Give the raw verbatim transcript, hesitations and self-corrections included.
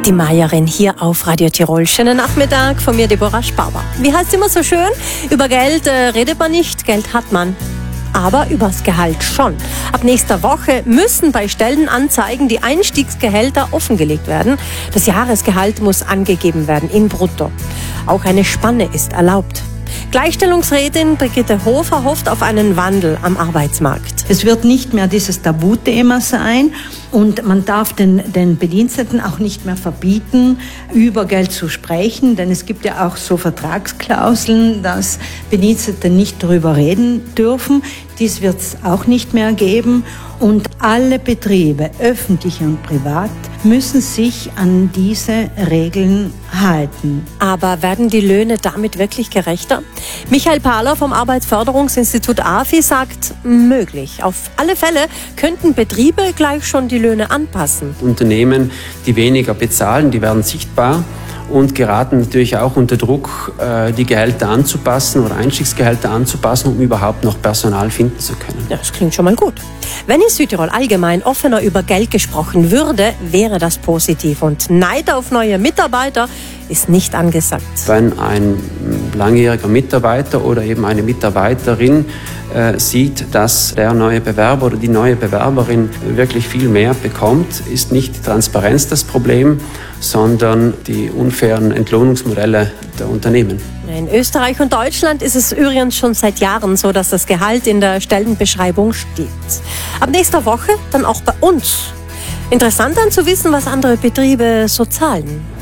Die Meierin hier auf Radio Tirol. Schönen Nachmittag von mir, Deborah Sparber. Wie heißt es immer so schön? Über Geld äh, redet man nicht, Geld hat man. Aber übers Gehalt schon. Ab nächster Woche müssen bei Stellenanzeigen die Einstiegsgehälter offengelegt werden. Das Jahresgehalt muss angegeben werden in Brutto. Auch eine Spanne ist erlaubt. Gleichstellungsrätin Brigitte Hofer hofft auf einen Wandel am Arbeitsmarkt. Es wird nicht mehr dieses Tabuthema sein und man darf den, den Bediensteten auch nicht mehr verbieten, über Geld zu sprechen, denn es gibt ja auch so Vertragsklauseln, dass Bedienstete nicht darüber reden dürfen. Dies wird es auch nicht mehr geben und alle Betriebe, öffentliche und privat, müssen sich an diese Regeln halten. Aber werden die Löhne damit wirklich gerechter? Michael Pahler vom Arbeitsförderungsinstitut A F I sagt, möglich. Auf alle Fälle könnten Betriebe gleich schon die Löhne anpassen. Unternehmen, die weniger bezahlen, die werden sichtbar und geraten natürlich auch unter Druck, die Gehälter anzupassen oder Einstiegsgehälter anzupassen, um überhaupt noch Personal finden zu können. Ja, das klingt schon mal gut. Wenn in Südtirol allgemein offener über Geld gesprochen würde, wäre das positiv. Und Neid auf neue Mitarbeiter ist nicht angesagt. Wenn ein langjähriger Mitarbeiter oder eben eine Mitarbeiterin äh, sieht, dass der neue Bewerber oder die neue Bewerberin wirklich viel mehr bekommt, ist nicht die Transparenz das Problem, sondern die unfairen Entlohnungsmodelle der Unternehmen. In Österreich und Deutschland ist es übrigens schon seit Jahren so, dass das Gehalt in der Stellenbeschreibung steht. Ab nächster Woche dann auch bei uns. Interessant dann zu wissen, was andere Betriebe so zahlen.